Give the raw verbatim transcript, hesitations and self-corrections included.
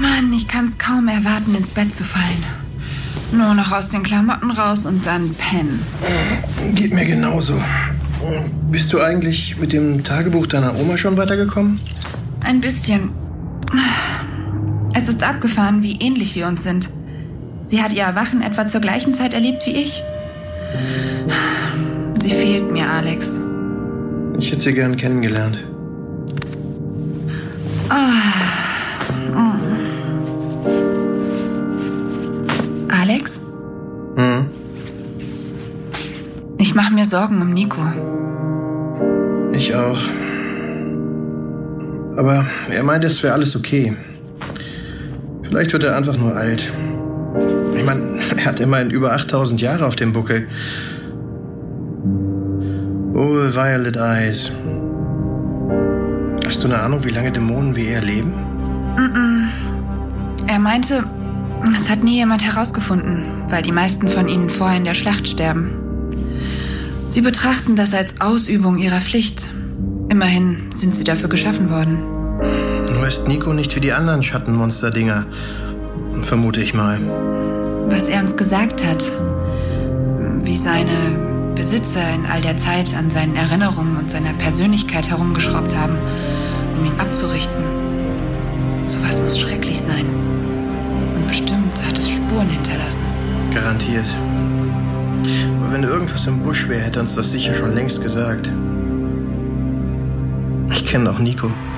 Mann, ich kann's kaum erwarten, ins Bett zu fallen. Nur noch aus den Klamotten raus und dann pennen. Geht mir genauso. Bist du eigentlich mit dem Tagebuch deiner Oma schon weitergekommen? Ein bisschen. Es ist abgefahren, wie ähnlich wir uns sind. Sie hat ihr Erwachen etwa zur gleichen Zeit erlebt wie ich. Sie fehlt mir, Alex. Ich hätte sie gern kennengelernt. Oh. Oh. Alex? Hm? Ich mache mir Sorgen um Nico. Ich auch. Aber er meinte, es wäre alles okay. Vielleicht wird er einfach nur alt. Ich meine, er hat immerhin über achttausend Jahre auf dem Buckel. Oh, Violet Eyes. Hast du eine Ahnung, wie lange Dämonen wie er leben? Mm-mm. Er meinte, es hat nie jemand herausgefunden, weil die meisten von ihnen vorher in der Schlacht sterben. Sie betrachten das als Ausübung ihrer Pflicht. Immerhin sind sie dafür geschaffen worden. Nur ist Nico nicht wie die anderen Schattenmonster-Dinger, vermute ich mal. Was er uns gesagt hat, wie seine Besitzer in all der Zeit an seinen Erinnerungen und seiner Persönlichkeit herumgeschraubt haben, um ihn abzurichten. Sowas muss schrecklich sein. Und bestimmt hat es Spuren hinterlassen. Garantiert. Aber wenn irgendwas im Busch wäre, hätte uns das sicher schon längst gesagt. Ich kenne auch Nico.